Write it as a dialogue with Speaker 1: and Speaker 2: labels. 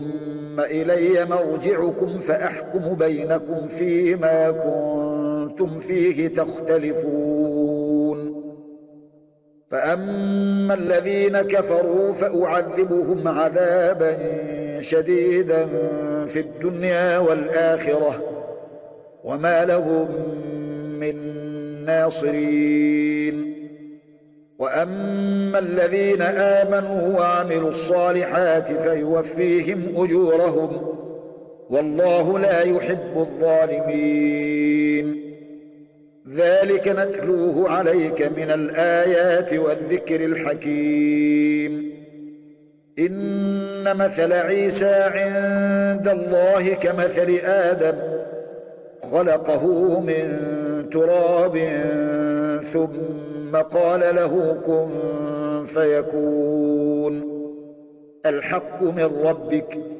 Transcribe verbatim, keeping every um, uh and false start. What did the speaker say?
Speaker 1: ثم إلي مرجعكم فأحكم بينكم فيما كنتم فيه تختلفون فأما الذين كفروا فأعذبهم عذابا شديدا في الدنيا والآخرة وما لهم من ناصرين وأما الذين آمنوا وعملوا الصالحات فيوفيهم أجورهم والله لا يحب الظالمين ذلك نتلوه عليك من الآيات والذكر الحكيم إن مثل عيسى عند الله كمثل آدم خلقه من تراب ثم قال له كن فيكون الحق من ربك